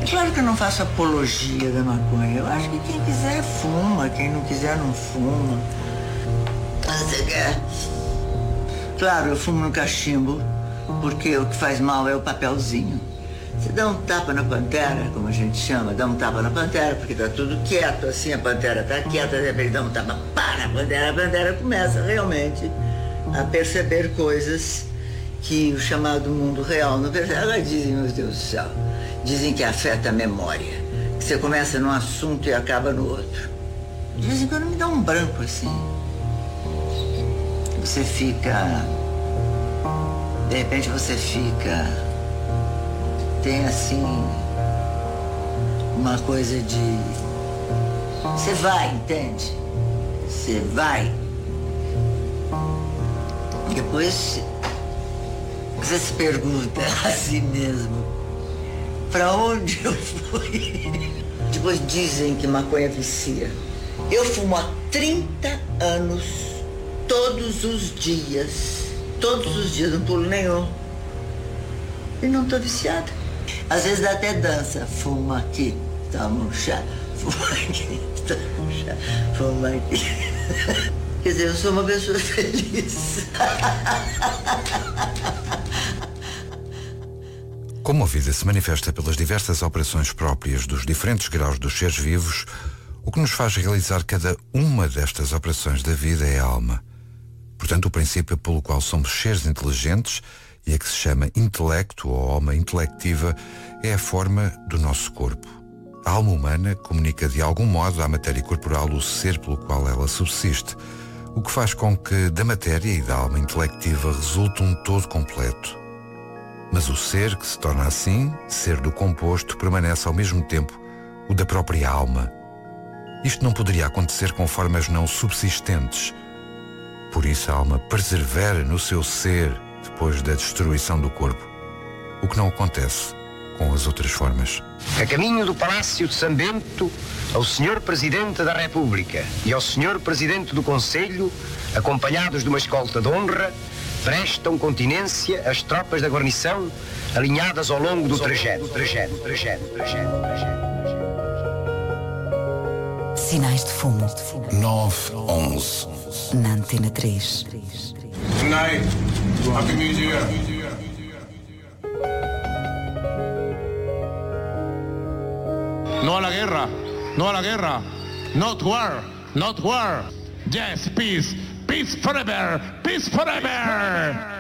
Claro que eu não faço apologia da maconha. Eu acho que quem quiser fuma, quem não quiser não fuma. Claro, eu fumo no cachimbo, porque o que faz mal é o papelzinho. Você dá um tapa na pantera, como a gente chama, dá um tapa na pantera, porque tá tudo quieto, assim, a pantera tá quieta, de repente dá um tapa, pá, na pantera, a pantera começa realmente a perceber coisas que o chamado mundo real não percebe. Agora dizem, meu Deus do céu, dizem que afeta a memória, que você começa num assunto e acaba no outro. De vez em quando me dá um branco, assim. Você fica... De repente você fica... Tem, assim... Uma coisa de... Você vai, entende? Você vai. Depois... Você se pergunta a si mesmo... Pra onde eu fui? Depois dizem que maconha vicia. Eu fumo há 30 anos... Todos os dias, não pulo nenhum. E não tô viciada. Às vezes dá até dança. Fuma aqui, toma um chá. Fuma aqui, toma um chá. Fuma aqui. Quer dizer, eu sou uma pessoa feliz. Como a vida se manifesta pelas diversas operações próprias dos diferentes graus dos seres vivos, o que nos faz realizar cada uma destas operações da vida é a alma. Portanto, o princípio pelo qual somos seres inteligentes e a que se chama intelecto ou alma intelectiva é a forma do nosso corpo. A alma humana comunica de algum modo à matéria corporal o ser pelo qual ela subsiste, o que faz com que da matéria e da alma intelectiva resulte um todo completo. Mas o ser que se torna assim, ser do composto, permanece ao mesmo tempo o da própria alma. Isto não poderia acontecer com formas não subsistentes. Por isso a alma persevera no seu ser depois da destruição do corpo, o que não acontece com as outras formas. A caminho do Palácio de São Bento, ao Sr. Presidente da República e ao Sr. Presidente do Conselho, acompanhados de uma escolta de honra, prestam continência as tropas da guarnição alinhadas ao longo do trajeto. Sinais de fumo. 911. Na Antena 3. Good night. Happy New Year. No a la guerra. No a la guerra. Not war. Not war. Yes, peace. Peace forever. Peace forever.